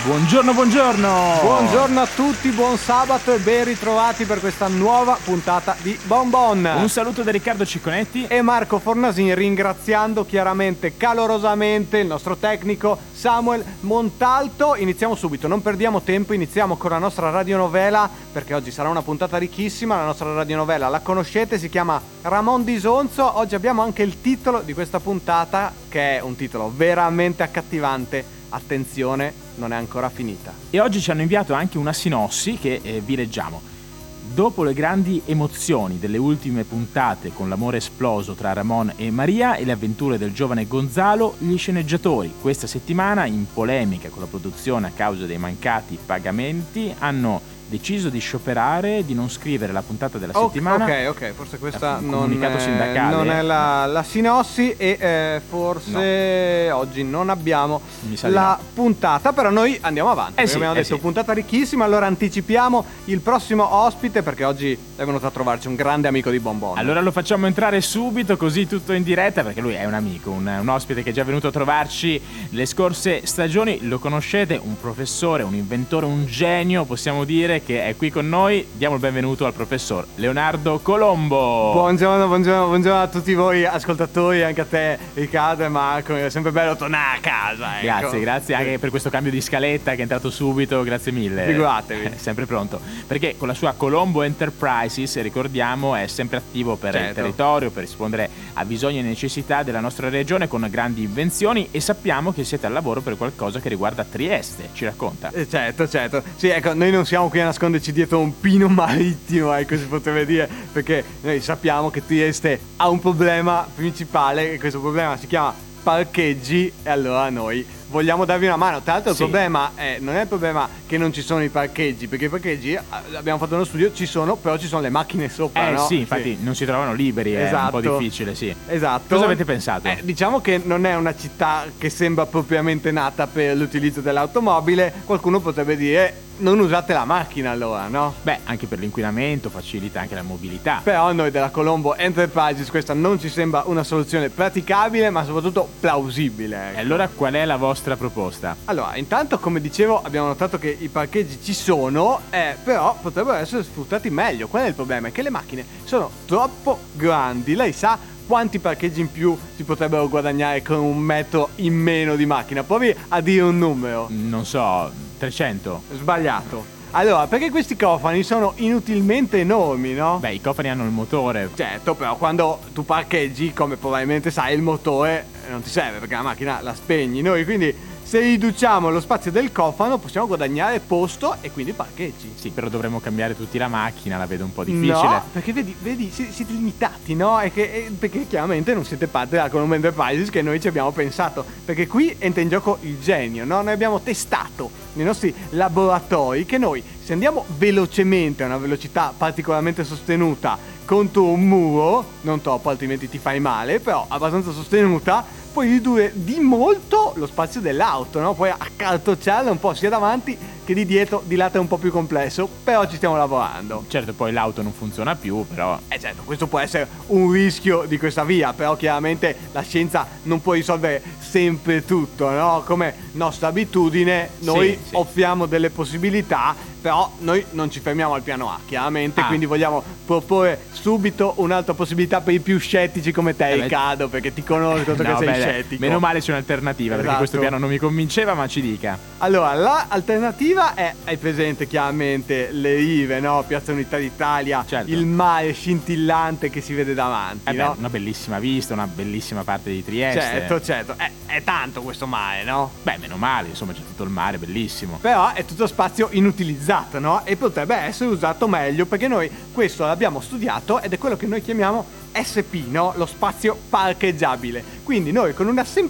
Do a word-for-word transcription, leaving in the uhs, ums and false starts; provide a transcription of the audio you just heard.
Buongiorno, buongiorno! Buongiorno a tutti, buon sabato e ben ritrovati per questa nuova puntata di Bon Bon. Un saluto da Riccardo Cicconetti e Marco Fornasin, ringraziando chiaramente calorosamente il nostro tecnico Samuel Montalto. Iniziamo subito, non perdiamo tempo, iniziamo con la nostra radionovela, perché oggi sarà una puntata ricchissima. La nostra radionovela la conoscete, si chiama Ramon di Sonzo. Oggi abbiamo anche il titolo di questa puntata, che è un titolo veramente accattivante. Attenzione, non è ancora finita. E oggi ci hanno inviato anche una sinossi che eh, vi leggiamo. Dopo le grandi emozioni delle ultime puntate con l'amore esploso tra Ramon e Maria e le avventure del giovane Gonzalo, gli sceneggiatori questa settimana, in polemica con la produzione a causa dei mancati pagamenti, hanno deciso di scioperare, di non scrivere la puntata della okay, settimana. Ok, ok, forse questa non è, sindacale. non è la, la sinossi e eh, forse no. Oggi non abbiamo la no. puntata, però noi andiamo avanti. Eh sì, abbiamo eh detto sì. puntata ricchissima, allora anticipiamo il prossimo ospite, perché oggi è venuto a trovarci un grande amico di Bon Bon. Allora lo facciamo entrare subito, così tutto in diretta, perché lui è un amico, un, un ospite che è già venuto a trovarci le scorse stagioni, lo conoscete, un professore, un inventore, un genio, possiamo dire, che è qui con noi. Diamo il benvenuto al professor Leonardo Colombo. Buongiorno, buongiorno, buongiorno a tutti voi ascoltatori, anche a te Riccardo e Marco, è sempre bello tornare a casa, ecco. Grazie, grazie anche per questo cambio di scaletta che è entrato subito, grazie mille. Figuratevi. È sempre pronto, perché con la sua Colombo Enterprises, ricordiamo, è sempre attivo per certo. il territorio, per rispondere a bisogni e necessità della nostra regione con grandi invenzioni, e sappiamo che siete al lavoro per qualcosa che riguarda Trieste, ci racconta? Eh, certo, certo. Sì, ecco, noi non siamo qui a nasconderci dietro un pino marittimo, ecco, si potrebbe dire, perché noi sappiamo che Trieste ha un problema principale, e questo problema si chiama parcheggi, e allora noi vogliamo darvi una mano. Tra l'altro il sì. problema è, non è il problema che non ci sono i parcheggi, perché i parcheggi, abbiamo fatto uno studio, ci sono, però ci sono le macchine sopra, eh no? sì, infatti sì. non si trovano liberi, esatto. È un po' difficile, sì. Esatto. Cosa avete pensato? Eh, diciamo che non è una città che sembra propriamente nata per l'utilizzo dell'automobile. Qualcuno potrebbe dire non usate la macchina, allora, no? Beh, anche per l'inquinamento facilita anche la mobilità. Però a noi della Colombo Enterprises questa non ci sembra una soluzione praticabile, ma soprattutto plausibile, ecco. E allora qual è la vostra proposta? Allora, intanto, come dicevo, abbiamo notato che i parcheggi ci sono, eh, però potrebbero essere sfruttati meglio. Qual è il problema? È che le macchine sono troppo grandi. Lei sa quanti parcheggi in più si potrebbero guadagnare con un metro in meno di macchina? Provi a dire un numero. Non so, trecento. Sbagliato. Allora, perché questi cofani sono inutilmente enormi, no? Beh, i cofani hanno il motore. Certo, però quando tu parcheggi, come probabilmente sai, il motore non ti serve, perché la macchina la spegni. Noi quindi, se riduciamo lo spazio del cofano, possiamo guadagnare posto e quindi parcheggi. Sì, però dovremmo cambiare tutti la macchina, la vedo un po' difficile. No, perché vedi, vedi siete limitati, no? E che, e perché chiaramente non siete parte della Colombo Enterprises che noi ci abbiamo pensato. Perché qui entra in gioco il genio, no? Noi abbiamo testato nei nostri laboratori che noi, se andiamo velocemente a una velocità particolarmente sostenuta contro un muro, non troppo altrimenti ti fai male, però abbastanza sostenuta, puoi ridurre di molto lo spazio dell'auto, no? Puoi accartocciarla un po' sia davanti che di dietro, di lato è un po' più complesso, però ci stiamo lavorando. Certo, poi l'auto non funziona più, però... Eh certo, questo può essere un rischio di questa via, però chiaramente la scienza non può risolvere sempre tutto, no? Come nostra abitudine, noi sì, sì. offriamo delle possibilità, però noi non ci fermiamo al piano A, chiaramente, ah. quindi vogliamo proporre subito un'altra possibilità per i più scettici come te, eh, Riccardo, perché ti conosco, so no, che sei beh, scettico. Meno male c'è un'alternativa, esatto. perché questo piano non mi convinceva, ma ci dica. Allora, l'alternativa è, hai presente chiaramente le rive, no? Piazza Unità d'Italia, certo. il mare scintillante che si vede davanti, eh beh, no? Una bellissima vista, una bellissima parte di Trieste. Certo, certo, è, è tanto questo mare, no? Beh, meno male, insomma, c'è tutto il mare, bellissimo. Però è tutto spazio inutilizzato, no? E potrebbe essere usato meglio, perché noi questo l'abbiamo studiato ed è quello che noi chiamiamo S P, no? Lo spazio parcheggiabile. Quindi noi con una